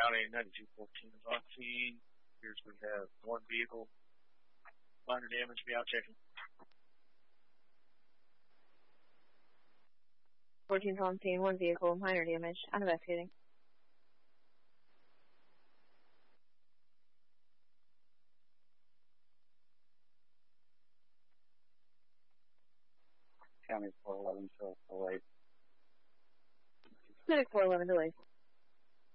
County 9214 is on scene. Here's we have one vehicle, minor damage, be out checking. 14's on scene, one vehicle, minor damage, I'm investigating. County 411 shows delayed. Medic 411 delayed.